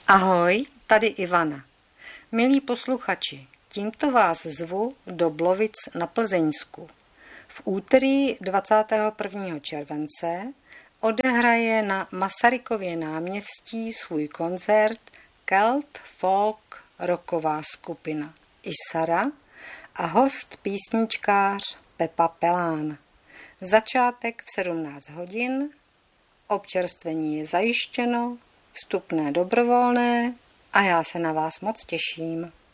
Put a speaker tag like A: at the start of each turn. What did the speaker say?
A: Ahoj, tady Ivana. Milí posluchači, tímto vás zvu do Blovic na Plzeňsku. V úterý 21. července odehraje na Masarykově náměstí svůj koncert Celt Folk rocková skupina Isara a host písničkář Pepa Pelán. Začátek v 17 hodin, občerstvení je zajištěno, vstupné dobrovolné a já se na vás moc těším.